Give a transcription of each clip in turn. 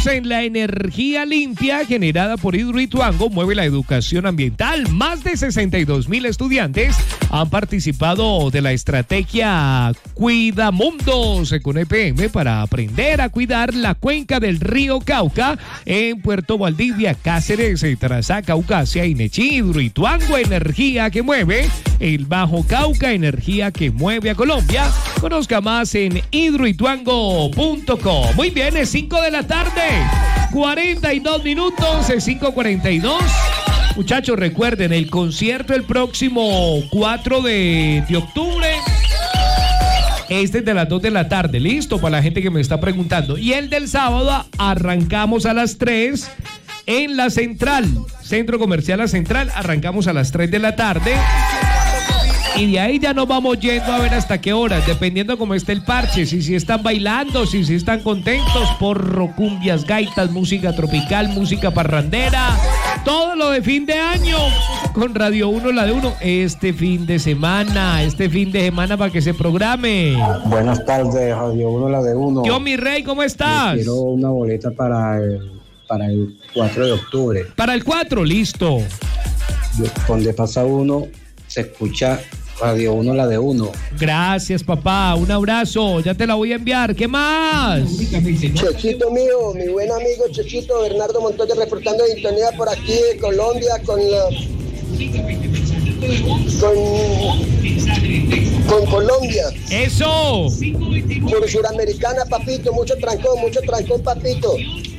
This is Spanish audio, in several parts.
Creemos en la energía limpia generada por Hidroituango, mueve la educación ambiental. Más de 62,000 estudiantes han participado de la estrategia Cuidamundos con EPM para aprender a cuidar la cuenca del río Cauca en Puerto Valdivia, Cáceres, Tarazá, Caucasia y Nechí. Hidroituango, energía que mueve el Bajo Cauca, energía que mueve a Colombia. Conozca más en hidroituango.com. Muy bien, es 5 de la tarde, 42 minutos, es 5:42. Muchachos, recuerden, el concierto el próximo 4 de octubre es desde las 2 de la tarde, listo, para la gente que me está preguntando. Y el del sábado arrancamos a las 3 en la Central, Centro Comercial La Central, arrancamos a las 3 de la tarde. Y de ahí ya nos vamos yendo a ver hasta qué horas, dependiendo cómo esté el parche, si están bailando, si están contentos, porro, cumbias, gaitas, música tropical, música parrandera, todo lo de fin de año con Radio 1, la de 1, este fin de semana para que se programe. Buenas tardes, Radio 1, la de 1. Yo, mi rey, ¿cómo estás? Quiero una boleta para el 4 de octubre. Para el 4, listo. Donde pasa uno, se escucha Radio 1, la de 1. Gracias, papá. Un abrazo. Ya te la voy a enviar. ¿Qué más? Chechito mío, mi buen amigo Chechito, Bernardo Montoya, reportando de sintonía por aquí de Colombia con Colombia. ¡Eso! Por Suramericana, papito. Mucho trancón, papito.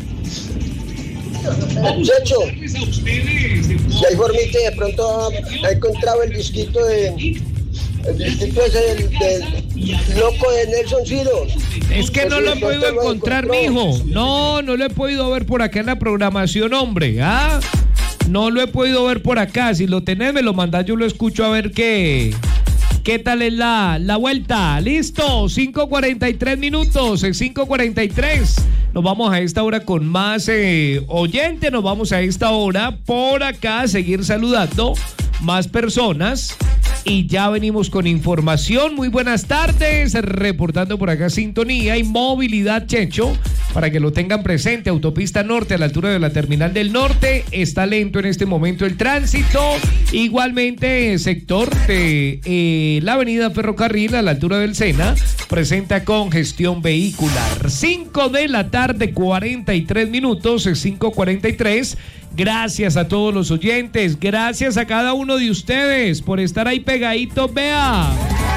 Checho, si hay formita, de pronto ha encontrado el disquito ese del loco de Nelson Ciro. Es que no lo he podido encontrar, mijo. No lo he podido ver por acá en la programación, hombre. No lo he podido ver por acá. Si lo tenés, me lo mandás, yo lo escucho a ver qué tal es la vuelta. Listo, 5:43 minutos, 5:43. Nos vamos a esta hora con más oyentes. Nos vamos a esta hora por acá a seguir saludando más personas. Y ya venimos con información. Muy buenas tardes, reportando por acá sintonía y movilidad, Checho, para que lo tengan presente. Autopista Norte a la altura de la Terminal del Norte, está lento en este momento el tránsito. Igualmente sector de la avenida Ferrocarril a la altura del Sena presenta congestión vehicular. 5 de la tarde, 43 minutos, 5:43. Gracias a todos los oyentes, gracias a cada uno de ustedes por estar ahí pegaditos, vea.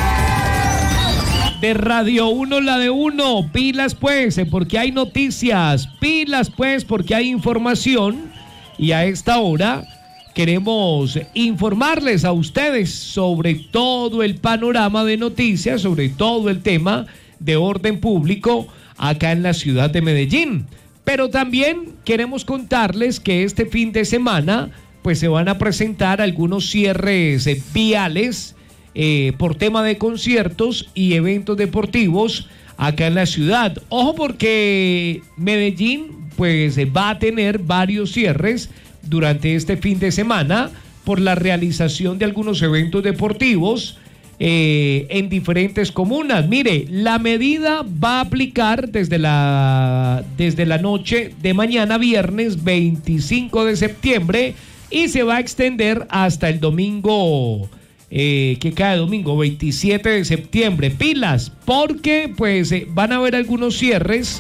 De Radio 1, la de 1, pilas pues, porque hay noticias, pilas pues, porque hay información. Y a esta hora queremos informarles a ustedes sobre todo el panorama de noticias, sobre todo el tema de orden público acá en la ciudad de Medellín. Pero también queremos contarles que este fin de semana pues se van a presentar algunos cierres viales por tema de conciertos y eventos deportivos acá en la ciudad. Ojo, porque Medellín pues va a tener varios cierres durante este fin de semana por la realización de algunos eventos deportivos en diferentes comunas. Mire, la medida va a aplicar desde la noche de mañana, viernes 25 de septiembre, y se va a extender hasta el domingo, que cae domingo 27 de septiembre. Pilas, porque pues van a haber algunos cierres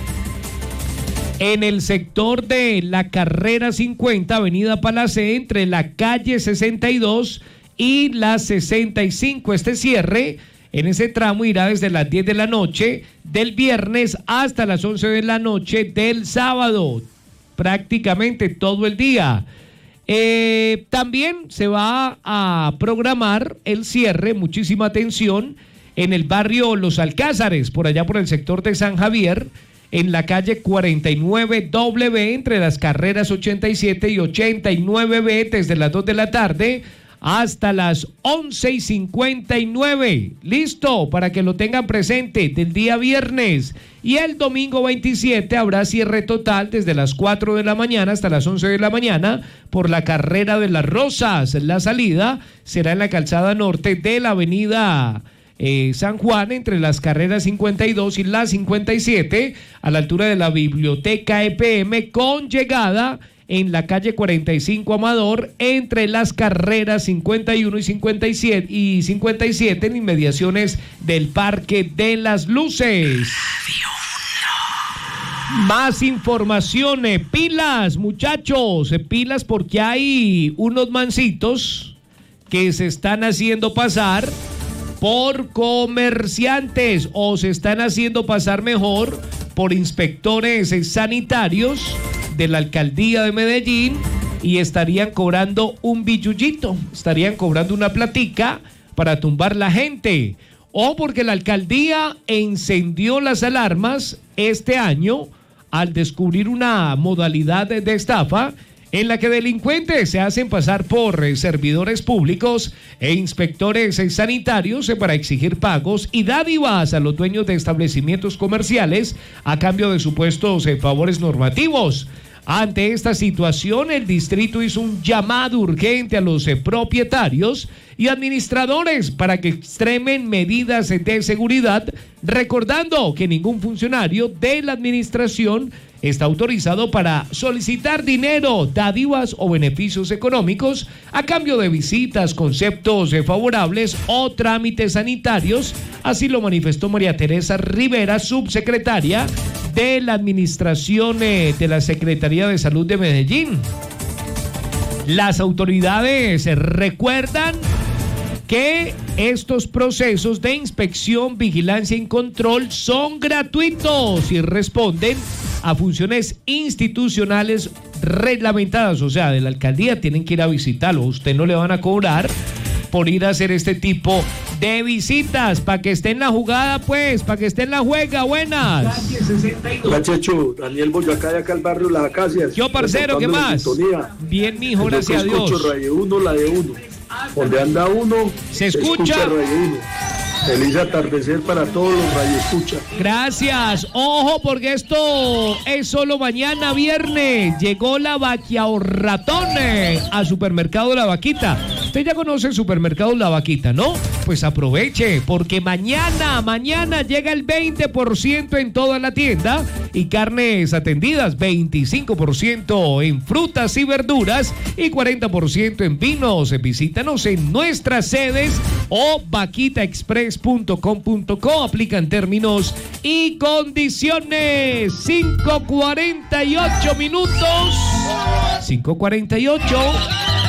en el sector de la carrera 50, avenida Palacé, entre la calle 62 y la 65. Este cierre en ese tramo irá desde las 10 de la noche del viernes hasta las 11 de la noche del sábado, prácticamente todo el día. También se va a programar el cierre, muchísima atención, en el barrio Los Alcázares, por allá por el sector de San Javier, en la calle 49W, entre las carreras 87 y 89B, desde las 2 de la tarde hasta las 11:59. Listo, para que lo tengan presente, del día viernes. Y el domingo 27 habrá cierre total desde las 4 de la mañana hasta las 11 de la mañana por la carrera de las Rosas. La salida será en la calzada norte de la avenida San Juan, entre las carreras 52 y la 57, a la altura de la biblioteca EPM, con llegada en la calle 45 Amador, entre las carreras 51 y 57, en inmediaciones del Parque de las Luces. Más información, pilas, muchachos, pilas, porque hay unos mancitos que se están haciendo pasar por comerciantes, o se están haciendo pasar mejor por inspectores sanitarios de la alcaldía de Medellín, y estarían cobrando un billullito, estarían cobrando una platica para tumbar la gente, o porque la alcaldía encendió las alarmas este año al descubrir una modalidad de estafa en la que delincuentes se hacen pasar por servidores públicos e inspectores sanitarios para exigir pagos y dádivas a los dueños de establecimientos comerciales a cambio de supuestos favores normativos. Ante esta situación, el distrito hizo un llamado urgente a los propietarios y administradores para que extremen medidas de seguridad, recordando que ningún funcionario de la administración está autorizado para solicitar dinero, dádivas o beneficios económicos a cambio de visitas, conceptos favorables o trámites sanitarios. Así lo manifestó María Teresa Rivera, subsecretaria de la Administración de la Secretaría de Salud de Medellín. Las autoridades recuerdan que estos procesos de inspección, vigilancia y control son gratuitos y responden a funciones institucionales reglamentadas, o sea, de la alcaldía. Tienen que ir a visitarlo, usted no le van a cobrar por ir a hacer este tipo de visitas, para que esté en la jugada, pues, para que esté en la juega. Buenas. Hola, Checho, Daniel Boyacá, de acá al barrio Las Acacias. Yo, parcero, ¿qué más? Bien, mijo, gracias a Dios. Escucho Radio 1, la de 1. Donde anda uno, se escucha Radio 1. Feliz atardecer para todos los radioescuchas. Gracias. Ojo, porque esto es solo mañana viernes. Llegó la Vaquiahorratón a Supermercado La Vaquita. Usted ya conoce el Supermercado La Vaquita, ¿no? Pues aproveche, porque mañana llega el 20% en toda la tienda, y carnes atendidas, 25% en frutas y verduras y 40% en vinos. Visítanos en nuestras sedes o vaquitaexpress.com.co. Aplican términos y condiciones. 5:48 minutos. 5:48.